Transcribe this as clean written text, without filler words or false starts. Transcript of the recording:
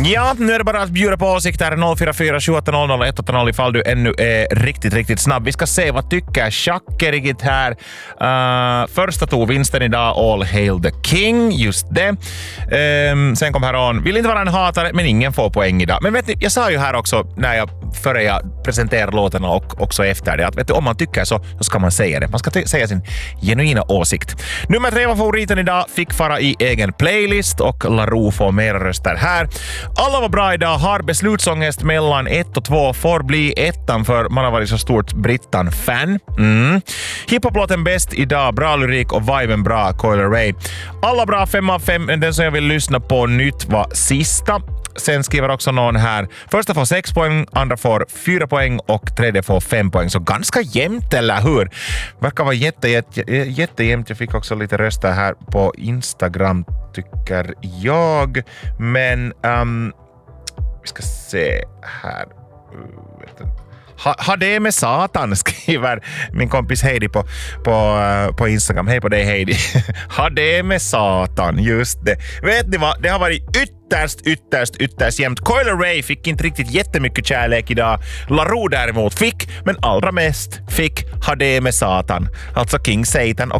Ja, nu är det bara att bjuda på åsikter 044 2800 180 ifall du ännu är riktigt snabb. Vi ska se vad tycker Schackerigit här. Första tog vinsten idag, All Hail the King, just det. Sen kom här on, vill inte vara en hatare, men ingen får poäng idag. Men vet ni, jag sa ju här också före jag presenterar låtarna och också efter det, att vet du, om man tycker så ska man säga det. Man ska säga sin genuina åsikt. Nummer 3 var favoriten idag, fick fara i egen playlist och LaRue får mera röster här. Alla var bra idag, har beslutsångest mellan 1 och 2, får bli ettan för man har varit så stort Brittan-fan. Hiphop-låten bäst idag, bra lyrik och viben bra, Coil Ray. Alla bra, 5 av 5, den som jag vill lyssna på nytt var sista. Sen skriver också någon här, första får 6 poäng, andra får 4 poäng och tredje får 5 poäng. Så ganska jämnt, eller hur? Verkar vara jättejämnt. Jag fick också lite röster här på Instagram, tycker jag. Men vi ska se här. Ha det med satan, skriver min kompis Heidi på Instagram. Hej på dig, Heidi. Ha det med satan, just det. Vet ni vad? Det har varit ytterst jämnt. Coil Ray fick inte riktigt jättemycket kärlek idag. LaRue däremot fick, men allra mest fick Ha det med satan. Alltså King Satan och